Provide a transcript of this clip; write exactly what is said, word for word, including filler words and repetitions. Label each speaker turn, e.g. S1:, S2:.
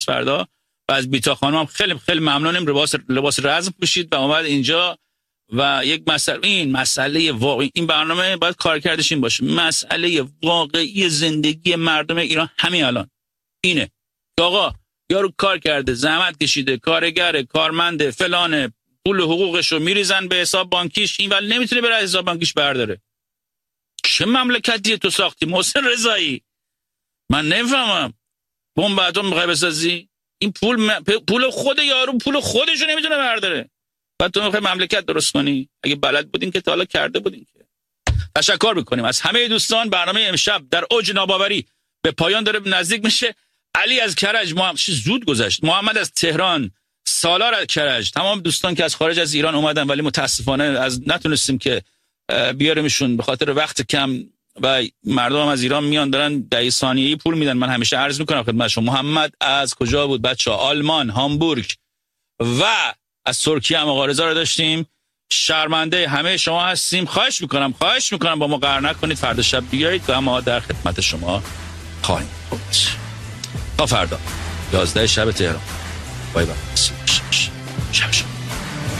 S1: فردا و از بیتا خانم هم خیلی خیلی ممنونیم. لباس لباس رزم پوشید و اومد اینجا و یک مسئله این مسئله واقعی این برنامه باید کارکردش این باشه. مسئله واقعی زندگی مردم ایران همین الان اینه. آقا یارو کار کرده، زحمت کشیده، کارگره، کارمنده، فلانه، پول حقوقشو میریزن به حساب بانکیش، این ولی نمیتونه بره حساب بانکیش برداره. چه مملکتیه تو ساختی محسن رضایی؟ من نمیفهمم. بمب اتم میخوای بسازی؟ این پول م... پول خود یارو پول خودشو نمیتونه برداره. بعد تو میخوای مملکت درست کنی؟ اگه بلد بودین که تا حالا کرده بودین که. تشکر میکنیم از همه دوستان. برنامه امشب در اوج ناباوری به پایان داره نزدیک میشه. علی از کرج، محمد زود گذشت، محمد از تهران، سالار از کرج، تمام دوستان که از خارج از ایران اومدن ولی متاسفانه از نتونستیم که بیاریمشون به خاطر وقت کم و مردم از ایران میان دارن ده ثانیه‌ای پول میدن. من همیشه عرض میکنم خدمت شما. محمد از کجا بود بچه‌ها؟ آلمان، هامبورگ و از ترکیه هم آقا رضا رو داشتیم. شرمنده همه شما هستیم. خواهش میکنم خواهش میکنم با ما قهر نکنید. فردا شب بیایید و ما در خدمت شما خواهیم بود. تا فردا یازده شب تهران. بای بای. شب شب.